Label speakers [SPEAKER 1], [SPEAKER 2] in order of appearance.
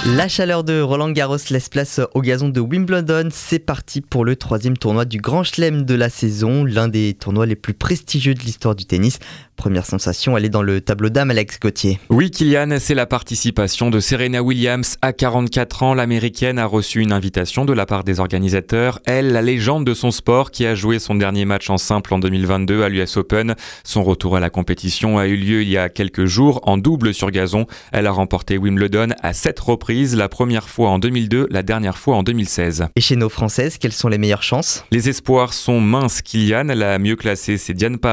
[SPEAKER 1] La chaleur de Roland-Garros laisse place au gazon de Wimbledon. C'est parti pour le 3e tournoi du Grand Chelem de la saison, l'un des tournois les plus prestigieux de l'histoire du tennis. Première sensation, elle est dans le tableau dames, Alex Gauthier.
[SPEAKER 2] Oui, Kylian, c'est la participation de Serena Williams. À 44 ans, l'américaine a reçu une invitation de la part des organisateurs. Elle, la légende de son sport, qui a joué son dernier match en simple en 2022 à l'US Open. Son retour à la compétition a eu lieu il y a quelques jours en double sur gazon. Elle a remporté Wimbledon à 7 reprises, la première fois en 2002, la dernière fois en 2016.
[SPEAKER 1] Et chez nos Françaises, quelles sont les meilleures chances ?
[SPEAKER 2] Les espoirs sont minces, Kylian. La mieux classée, c'est Diane Parry.